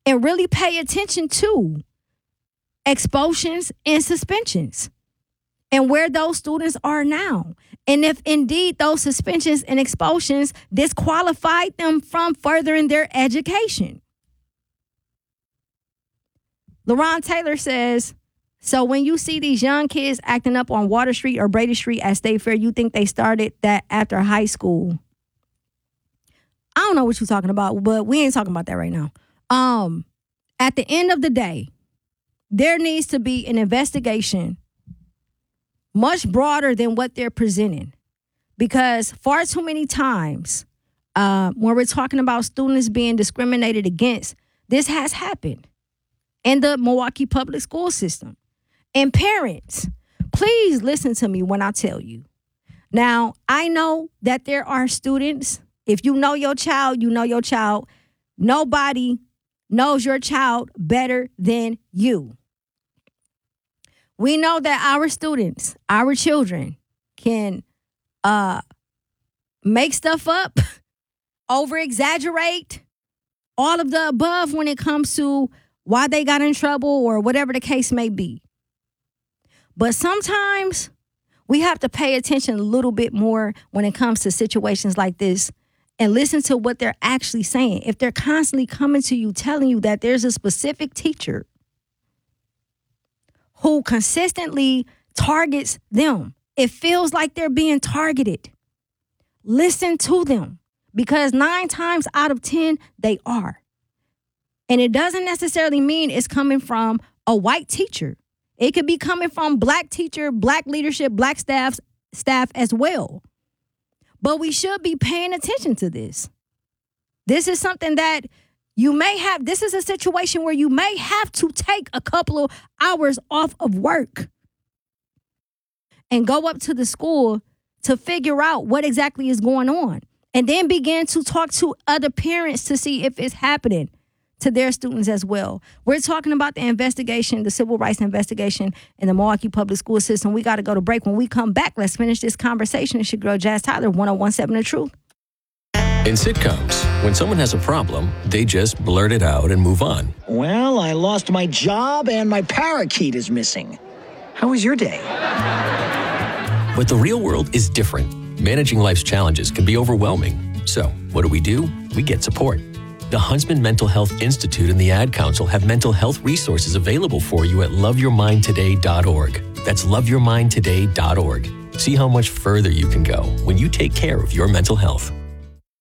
and really pay attention to expulsions and suspensions and where those students are now. And if indeed those suspensions and expulsions disqualified them from furthering their education. LaRon Taylor says, so when you see these young kids acting up on Water Street or Brady Street at State Fair, you think they started that after high school. I don't know what you're talking about, but we ain't talking about that right now. At the end of the day, there needs to be an investigation much broader than what they're presenting. Because far too many times when we're talking about students being discriminated against, this has happened in the Milwaukee public school system. And parents, please listen to me when I tell you. Now, I know that there are students, if you know your child, you know your child. Nobody knows your child better than you. We know that our students, our children, can make stuff up, over-exaggerate, all of the above when it comes to why they got in trouble or whatever the case may be. But sometimes we have to pay attention a little bit more when it comes to situations like this and listen to what they're actually saying. If they're constantly coming to you telling you that there's a specific teacher who consistently targets them, it feels like they're being targeted. Listen to them, because 9 times out of 10, they are. And it doesn't necessarily mean it's coming from a white teacher. It could be coming from black teacher, black leadership, black staff as well. But we should be paying attention to this. This is something that this is a situation where you may have to take a couple of hours off of work and go up to the school to figure out what exactly is going on. And then begin to talk to other parents to see if it's happening to their students as well. We're talking about the investigation, the civil rights investigation in the Milwaukee public school system. We got to go to break. When we come back, let's finish this conversation. It's your girl, Jazz Tyler, 1017 The Truth. In sitcoms, when someone has a problem, they just blurt it out and move on. Well, I lost my job and my parakeet is missing. How was your day? But the real world is different. Managing life's challenges can be overwhelming. So, what do? We get support. The Huntsman Mental Health Institute and the Ad Council have mental health resources available for you at loveyourmindtoday.org. That's loveyourmindtoday.org. See how much further you can go when you take care of your mental health.